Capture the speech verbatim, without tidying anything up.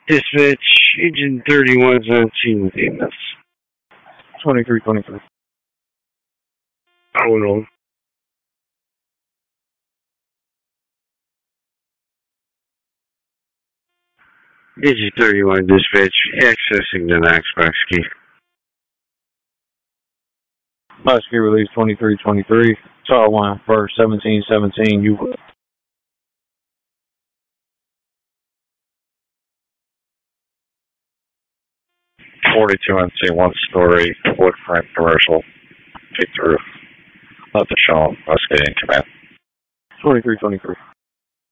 Dispatch, Agent thirty-one seventeen with Amos. twenty-three twenty-three. Hold on. Agent thirty-one dispatch, accessing the Knoxbox key. Box key release twenty-three twenty-three. Star one first seventeen seventeen. You. forty-two N C, one story, wood frame commercial, peaked roof. Let the show, investigating command. twenty-three twenty-three.